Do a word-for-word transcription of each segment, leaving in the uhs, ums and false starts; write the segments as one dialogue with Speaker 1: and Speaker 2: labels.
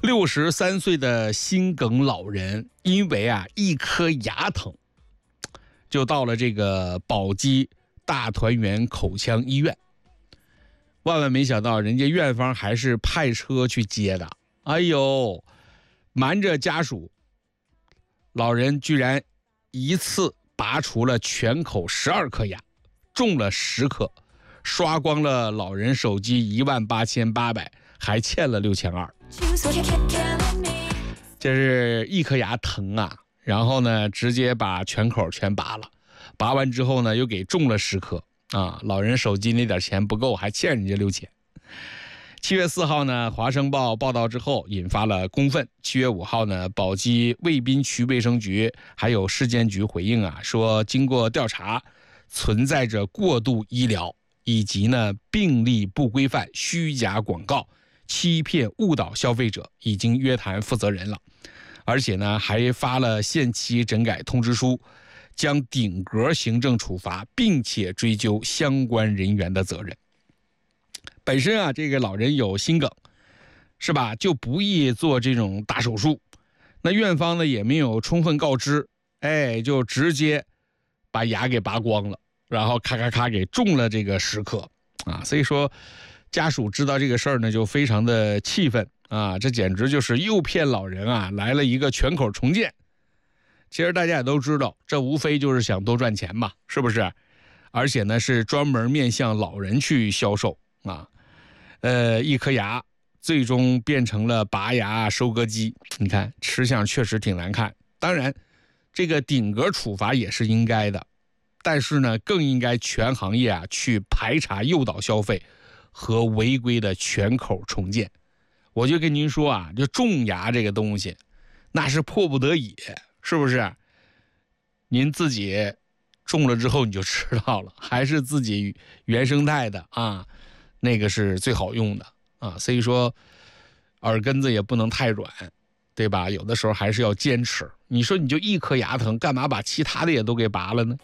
Speaker 1: 六十三岁的心梗老人，因为啊一颗牙疼，就到了这个宝鸡大团圆口腔医院。万万没想到，人家院方还是派车去接的。哎呦，瞒着家属，老人居然一次拔除了全口十二颗牙，中了十颗，刷光了老人手机一万八千八百，还欠了六千二。这是一颗牙疼啊，然后呢，直接把全口全拔了，拔完之后呢，又给中了十颗啊。老人手机那点钱不够，还欠人家六千。七月四号呢，华生报报道之后引发了公愤。七月五号呢，宝鸡渭滨区卫生局还有市监局回应啊，说经过调查，存在着过度医疗以及呢病历不规范、虚假广告、欺骗误导消费者，已经约谈负责人了，而且呢还发了限期整改通知书，将顶格行政处罚，并且追究相关人员的责任。本身啊，这个老人有心梗，是吧？就不宜做这种大手术。那院方呢也没有充分告知，哎，就直接把牙给拔光了，然后咔咔咔给中了这个十颗啊！所以说，家属知道这个事儿呢，就非常的气愤啊！这简直就是诱骗老人啊，来了一个全口重建。其实大家也都知道，这无非就是想多赚钱嘛，是不是？而且呢，是专门面向老人去销售啊。呃，一颗牙最终变成了拔牙收割机，你看吃相确实挺难看。当然，这个顶格处罚也是应该的，但是呢，更应该全行业啊去排查诱导消费和违规的全口重建。我就跟您说啊，就种牙这个东西，那是迫不得已，是不是？您自己种了之后你就知道了，还是自己原生态的啊。那个是最好用的啊，所以说耳根子也不能太软，对吧？有的时候还是要坚持。你说你就一颗牙疼，干嘛把其他的也都给拔了呢？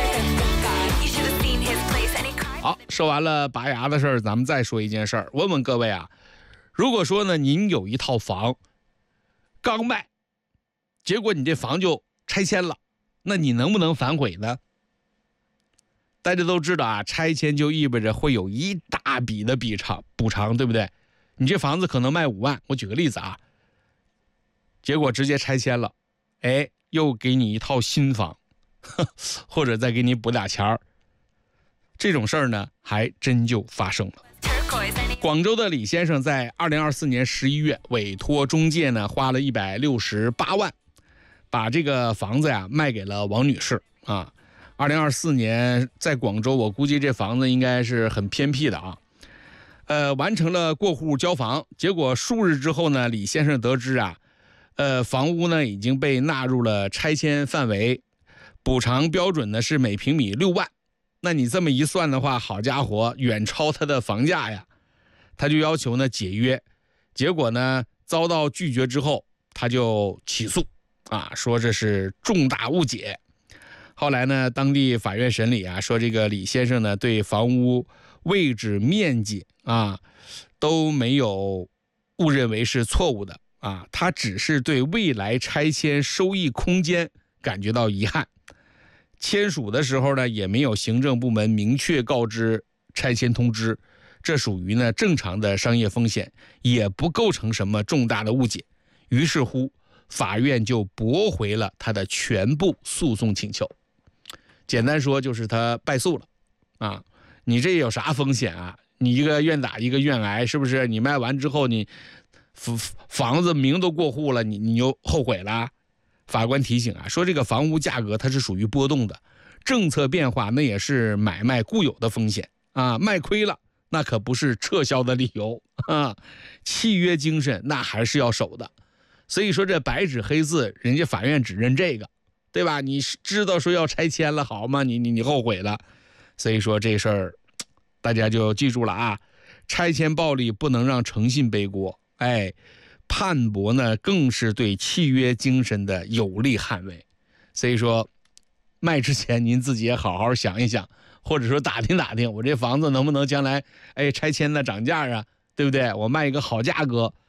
Speaker 1: 好，说完了拔牙的事儿，咱们再说一件事儿，问问各位啊，如果说呢您有一套房刚卖，结果你这房就拆迁了，那你能不能反悔呢？大家都知道啊，拆迁就意味着会有一大笔的补偿，补偿，对不对？你这房子可能卖五万，我举个例子啊，结果直接拆迁了，哎，又给你一套新房，呵，或者再给你补俩钱儿，这种事儿呢，还真就发生了。广州的李先生在二零二四年十一月委托中介呢，花了一百六十八万，把这个房子呀卖给了王女士啊。二零二四年在广州，我估计这房子应该是很偏僻的啊。呃，完成了过户交房，结果数日之后呢，李先生得知啊，呃，房屋呢已经被纳入了拆迁范围，补偿标准呢是每平米六万。那你这么一算的话，好家伙，远超他的房价呀。他就要求呢解约，结果呢遭到拒绝之后，他就起诉啊，说这是重大误解。后来呢，当地法院审理啊，说这个李先生呢对房屋位置、面积啊都没有误认为是错误的啊，他只是对未来拆迁收益空间感觉到遗憾。签署的时候呢，也没有行政部门明确告知拆迁通知，这属于呢正常的商业风险，也不构成什么重大的误解。于是乎，法院就驳回了他的全部诉讼请求。简单说就是他败诉了啊！你这有啥风险啊？你一个愿打一个愿挨，是不是？你卖完之后，你房子名都过户了，你你就后悔了？法官提醒啊，说这个房屋价格它是属于波动的，政策变化那也是买卖固有的风险啊，卖亏了那可不是撤销的理由啊，契约精神那还是要守的。所以说这白纸黑字，人家法院只认这个。对吧？你知道说要拆迁了，好吗？你你你后悔了，所以说这事儿，大家就记住了啊！拆迁暴力不能让诚信背锅，哎，判驳呢更是对契约精神的有力捍卫。所以说，卖之前您自己也好好想一想，或者说打听打听，我这房子能不能将来哎拆迁的涨价啊？对不对？我卖一个好价格，